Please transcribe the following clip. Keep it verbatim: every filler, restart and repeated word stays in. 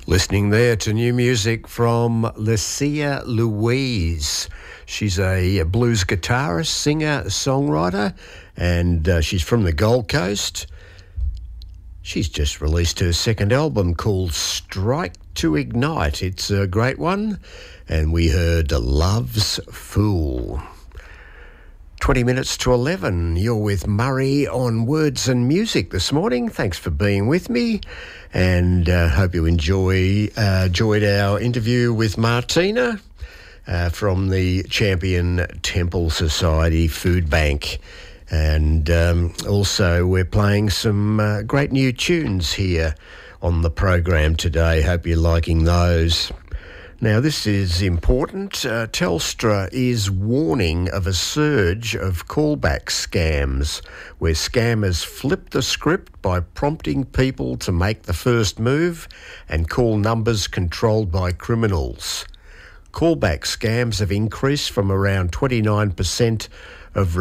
Listening there to new music from Lucia Louise. She's a blues guitarist, singer, songwriter, and uh, she's from the Gold Coast. She's just released her second album called Strike to Ignite. It's a great one, and we heard Love's Fool. twenty minutes to eleven, you're with Murray on Words and Music this morning. Thanks for being with me, and uh, hope you enjoy uh, enjoyed our interview with Martina uh, from the Champion Temple Society Food Bank. And um, also we're playing some uh, great new tunes here on the program today. Hope you're liking those. Now, this is important. Uh, Telstra is warning of a surge of callback scams where scammers flip the script by prompting people to make the first move and call numbers controlled by criminals. Callback scams have increased from around twenty-nine percent of